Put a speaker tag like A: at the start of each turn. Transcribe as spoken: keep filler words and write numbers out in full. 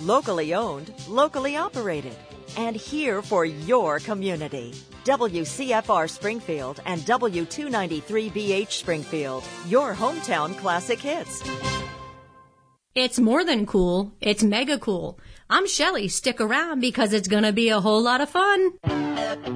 A: Locally owned, locally operated, and here for your community. W C F R Springfield and W two ninety-three B H Springfield, your hometown classic hits.
B: It's more than cool, it's mega cool. I'm Shelley. Stick around because it's going to be a whole lot of fun.